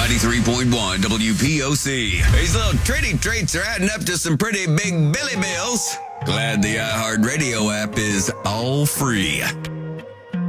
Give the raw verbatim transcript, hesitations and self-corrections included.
ninety-three point one W P O C. These little treaty treats are adding up to some pretty big Billy bills. Glad the iHeartRadio app is all free.